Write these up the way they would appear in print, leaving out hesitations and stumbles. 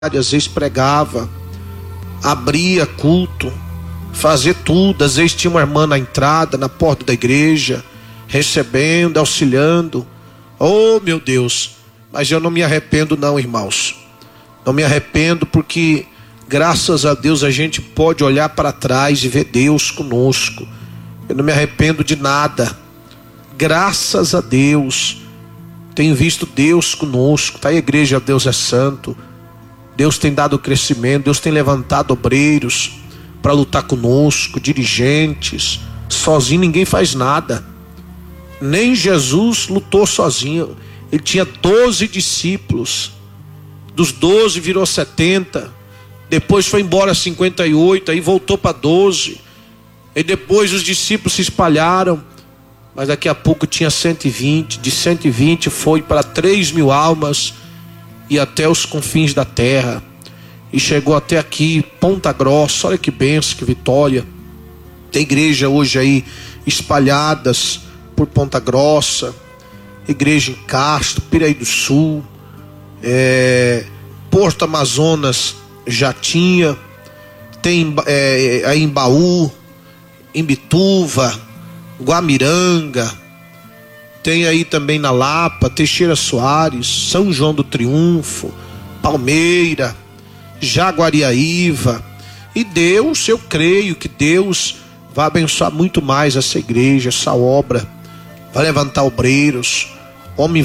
às vezes pregava, abria culto, fazia tudo. Às vezes tinha uma irmã na entrada, na porta da igreja, recebendo, auxiliando. Oh, meu Deus! Mas eu não me arrependo não, irmãos. Não me arrependo, porque graças a Deus a gente pode olhar para trás e ver Deus conosco. Eu não me arrependo de nada. Graças a Deus tenho visto Deus conosco. Tá, a igreja Deus é santo. Deus tem dado crescimento. Deus tem levantado obreiros para lutar conosco, dirigentes. Sozinho ninguém faz nada. Nem Jesus lutou sozinho. Ele tinha 12 discípulos. Dos 12 virou 70. Depois foi embora 58. Aí voltou para 12. E depois os discípulos se espalharam. Mas daqui a pouco tinha 120. De 120 foi para 3.000 almas. E até os confins da terra. E chegou até aqui, Ponta Grossa. Olha que bênção, que vitória. Tem igreja hoje aí espalhadas por Ponta Grossa. Igreja em Castro, Piraí do Sul. Porto Amazonas já tinha. Tem aí em Baú, em Bituva, Guamiranga. Tem aí também na Lapa, Teixeira Soares, São João do Triunfo, Palmeira, Jaguariaíva. E Deus, eu creio que Deus vai abençoar muito mais essa igreja, essa obra. Vai levantar obreiros, homens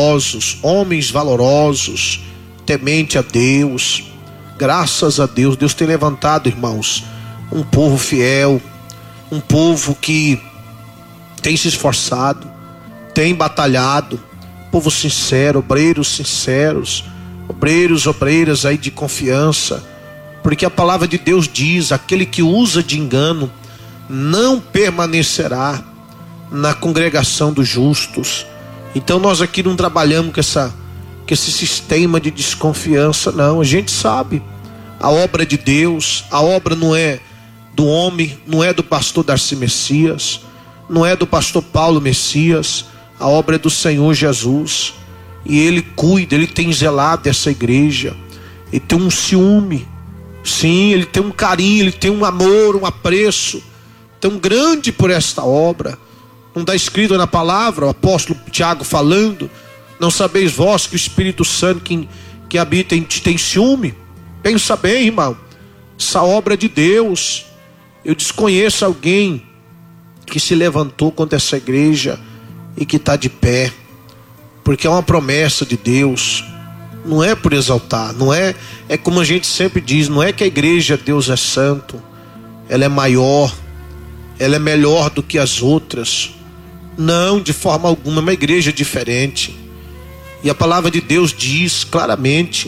valorosos, temente a Deus. Graças a Deus, Deus tem levantado, irmãos, um povo fiel, um povo que tem se esforçado, tem batalhado, povo sincero, obreiros sinceros, obreiras aí de confiança, porque a palavra de Deus diz: aquele que usa de engano não permanecerá na congregação dos justos. Então nós aqui não trabalhamos com esse sistema de desconfiança, não. A gente sabe a obra de Deus. A obra não é do homem, não é do pastor Darcy Messias, não é do pastor Paulo Messias. A obra é do Senhor Jesus. E Ele cuida, Ele tem zelado essa igreja. Ele tem um ciúme, sim, Ele tem um carinho, Ele tem um amor, um apreço tão grande por esta obra. Não está escrito na palavra, o apóstolo Tiago falando: não sabeis vós que o Espírito Santo que habita em ti tem ciúme? Pensa bem, irmão, essa obra é de Deus. Eu desconheço alguém que se levantou contra essa igreja e que está de pé, porque é uma promessa de Deus. Não é por exaltar, não é como a gente sempre diz, não é que a igreja Deus é santo, ela é maior, ela é melhor do que as outras. Não, de forma alguma. É uma igreja diferente. E a palavra de Deus diz claramente,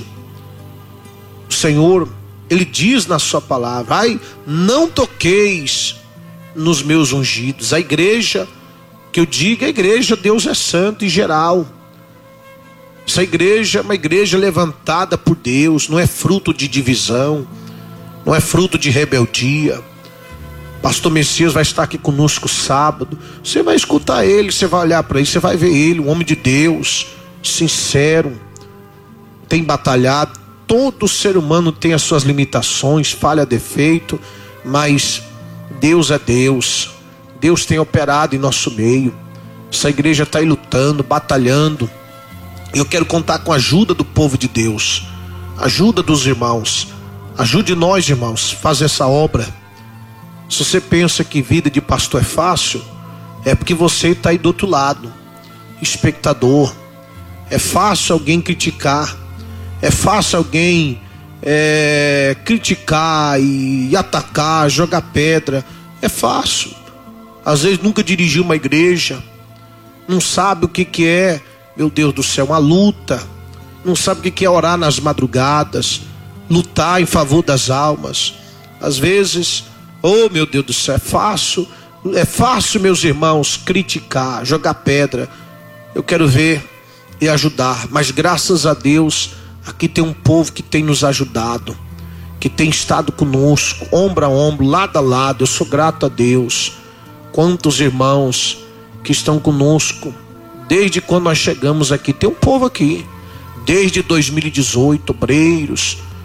o Senhor, Ele diz na sua palavra: ai, não toqueis nos meus ungidos. A igreja que eu digo, a igreja Deus é santo em geral. Essa igreja é uma igreja levantada por Deus, não é fruto de divisão, não é fruto de rebeldia. Pastor Messias vai estar aqui conosco sábado. Você vai escutar ele, você vai olhar para ele, você vai ver ele, um homem de Deus, sincero, tem batalhado. Todo ser humano tem as suas limitações, falha, defeito, mas Deus é Deus. Deus tem operado em nosso meio. Essa igreja está aí lutando, batalhando. Eu quero contar com a ajuda do povo de Deus, ajuda dos irmãos. Ajude nós, irmãos, fazer essa obra. Se você pensa que vida de pastor é fácil, é porque você está aí do outro lado, espectador. É fácil alguém criticar, é fácil alguém criticar e atacar, jogar pedra. É fácil. Às vezes nunca dirigiu uma igreja, não sabe o que é, meu Deus do céu, uma luta, não sabe o que é orar nas madrugadas, lutar em favor das almas. Às vezes, oh meu Deus do céu, é fácil, meus irmãos, criticar, jogar pedra. Eu quero ver e ajudar, mas graças a Deus, aqui tem um povo que tem nos ajudado, que tem estado conosco, ombro a ombro, lado a lado. Eu sou grato a Deus. Quantos irmãos que estão conosco desde quando nós chegamos aqui. Tem um povo aqui desde 2018, obreiros,